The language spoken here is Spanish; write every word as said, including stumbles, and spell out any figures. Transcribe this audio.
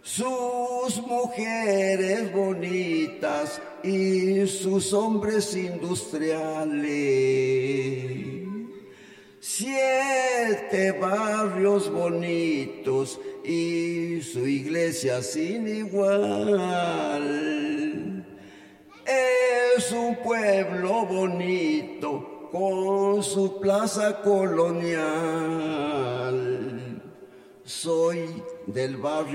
sus mujeres bonitas y sus hombres industriales. Siete barrios bonitos y su iglesia sin igual. Es un pueblo bonito con su plaza colonial. Soy del barrio